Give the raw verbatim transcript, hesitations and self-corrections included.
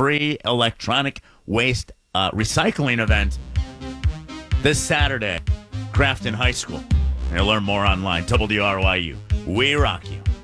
free electronic waste uh, recycling event this Saturday, Grafton High School. You'll learn more online. W R Y U. We rock you.